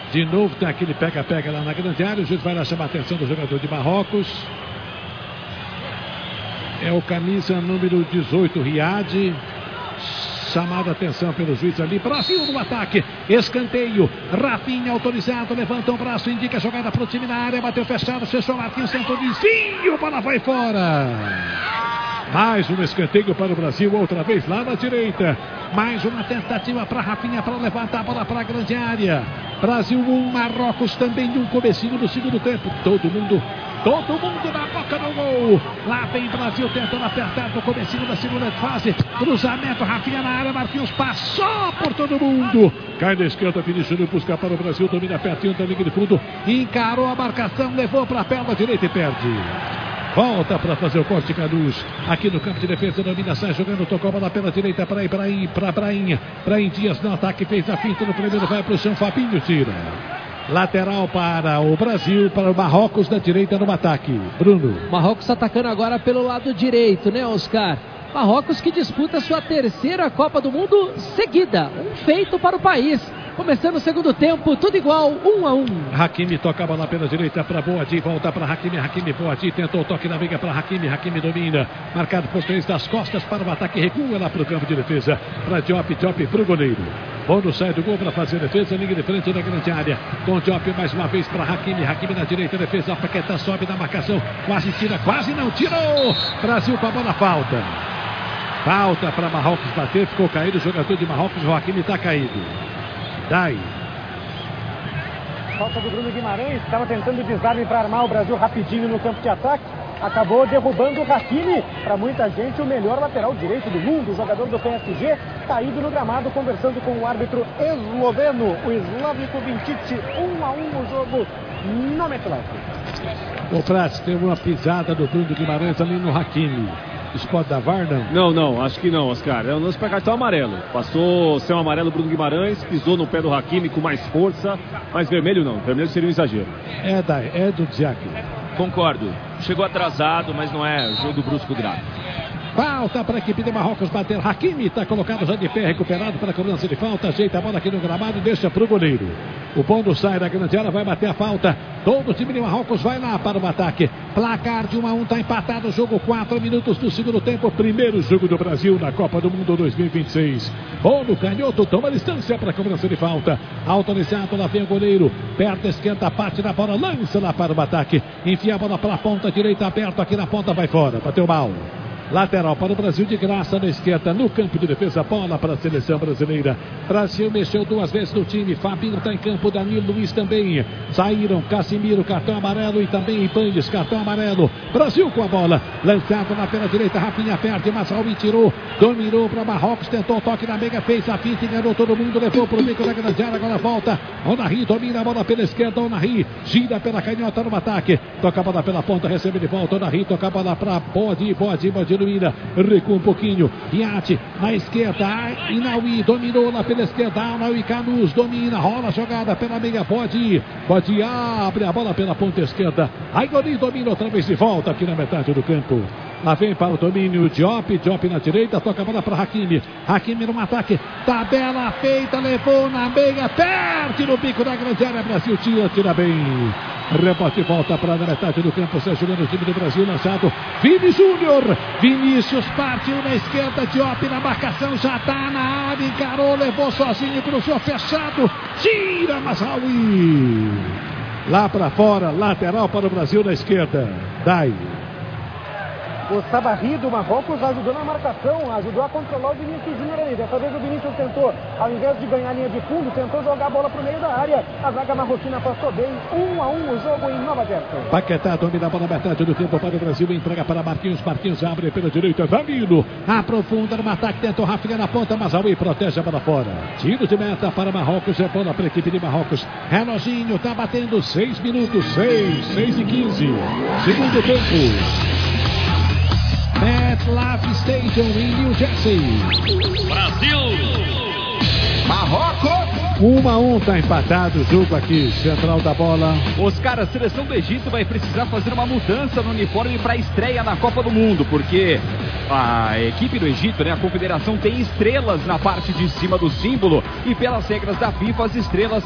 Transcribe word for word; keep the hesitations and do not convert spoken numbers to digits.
De novo tem aquele pega-pega lá na grande área. O juiz vai lá chamar a atenção do jogador de Marrocos. É o camisa número dezoito, Riad. Chamada a atenção pelo juiz ali. Brasil no ataque. Escanteio. Rafinha autorizado. Levanta o braço. Indica a jogada para o time na área. Bateu fechado. Fechou Marquinhos. Sentou vizinho. Bola vai fora. Mais um escanteio para o Brasil. Outra vez lá na direita. Mais uma tentativa para Rafinha para levantar a bola para a grande área. Brasil um, Marrocos também um, comecinho do segundo tempo. Todo mundo, todo mundo na boca do gol. Lá vem Brasil tentando apertar no comecinho da segunda fase. Cruzamento, Rafinha na área, Marquinhos passou por todo mundo. Cai na esquerda, Vinícius busca para o Brasil, domina pertinho da linha de fundo. Encarou a marcação, levou para a perna direita e perde. Volta para fazer o corte Canus. Aqui no campo de defesa, domina, sai jogando, tocou a bola pela direita para Ibrahim, para Brahim. Brahim Dias no ataque, fez a finta no primeiro, vai para o chão, Fabinho tira. Lateral para o Brasil, para o Marrocos da direita no ataque. Bruno. Marrocos atacando agora pelo lado direito, né, Oscar? Marrocos que disputa sua terceira Copa do Mundo seguida. Um feito para o país. Começando o segundo tempo, tudo igual, um a um. Hakimi toca a bola pela direita para Boadi, volta para Hakimi, Hakimi, Boadi, tentou o toque na briga para Hakimi, Hakimi domina, marcado por três das costas para o ataque, recua lá para o campo de defesa, para Diop, Diop para o goleiro. Bono sai do gol para fazer a defesa, linha de frente da grande área, com Diop mais uma vez para Hakimi, Hakimi na direita, defesa, Paquetá sobe na marcação, quase tira, quase não tirou, Brasil com a bola, falta. Falta para Marrocos bater, ficou caído o jogador de Marrocos, o Hakimi está caído. Dai. Falta do Bruno Guimarães, estava tentando desarme para armar o Brasil rapidinho no campo de ataque. Acabou derrubando o Hakimi, para muita gente o melhor lateral direito do mundo, o jogador do P S G, caído no gramado conversando com o árbitro esloveno, o Slavko Vinčić, um a um no jogo no MetLife. O Prats teve uma pisada do Bruno Guimarães ali no Hakimi. Isso pode dar V A R, não? Não, não, acho que não, Oscar. É um lance para cartão amarelo. Passou sem o amarelo Bruno Guimarães, pisou no pé do Hakimi com mais força, mas vermelho não. Vermelho seria um exagero. É, Dai, é do Dziak. Concordo. Chegou atrasado, mas não é jogo brusco grave. Falta para a equipe de Marrocos bater. Hakimi está colocado já de pé, recuperado para a cobrança de falta. Ajeita a bola aqui no gramado e deixa para o goleiro. O Pondo sai da grande área, vai bater a falta. Todo o time de Marrocos vai lá para o ataque. Placar de um a um, está empatado o jogo. quatro minutos do segundo tempo. Primeiro jogo do Brasil na Copa do Mundo dois mil e vinte e seis. Pondo canhoto, toma distância para a cobrança de falta. Autorizado, lá vem o goleiro. Perto esquerda, parte da bola, lança lá para o ataque. Enfia a bola para a ponta direita, aberto aqui na ponta, vai fora. Bateu mal. Lateral para o Brasil de graça na esquerda, no campo de defesa, bola para a seleção brasileira. Brasil mexeu duas vezes no time, Fabinho está em campo, Danilo, Luiz também. Saíram Casimiro, cartão amarelo, e também Ibanez, cartão amarelo. Brasil com a bola, lançado na pela direita, Rafinha perde, Masraoui tirou, dominou para Marrocos, tentou o toque na mega, fez a finta, enganou todo mundo, levou para o bico da grande área, agora volta. Onari domina a bola pela esquerda, Onari gira pela canhota no ataque, toca a bola pela ponta, recebe de volta, Onari toca a bola para Boadi, Boadi, Boadi domina, recua um pouquinho, Iate na esquerda, Inaui dominou lá pela esquerda, Inaui Canus domina, rola a jogada pela meia, pode, pode abre a bola pela ponta esquerda, Aigori domina outra vez de volta aqui na metade do campo. Lá vem para o domínio Diop, Diop na direita, toca a bola para Hakimi, Hakimi no ataque, tabela feita, levou na meia, perde no bico da grande área, Brasil tira, tira bem. Rebote volta para a metade do campo, Sérgio Leno, time do Brasil, lançado, Vini Júnior, Vinícius partiu na esquerda, Diop na marcação, já está na área, encarou, levou sozinho, cruzou fechado, tira Masraoui. Lá para fora, lateral para o Brasil na esquerda, Dai. O Sabarri do Marrocos ajudou na marcação, ajudou a controlar o Vinícius Júnior ali. Dessa vez o Vinícius tentou, ao invés de ganhar a linha de fundo, tentou jogar a bola para o meio da área. A zaga marroquina passou bem, um a um o jogo em Nova Jersey. Paquetá domina a bola na metade do campo para o Brasil, entrega para Marquinhos, Marquinhos abre pela direita, Danilo, aprofunda no ataque, tentou Rafinha na ponta, mas Aui protege a bola fora. Tiro de meta para Marrocos, é bola para a equipe de Marrocos. Reloginho está batendo seis minutos, seis, seis e quinze. Segundo tempo. MetLife Stadium em New Jersey. Brasil! Marrocos! um a um, tá empatado o jogo aqui, central da bola. Oscar, a seleção do Egito vai precisar fazer uma mudança no uniforme para a estreia na Copa do Mundo, porque a equipe do Egito, né, a confederação, tem estrelas na parte de cima do símbolo, e pelas regras da FIFA, as estrelas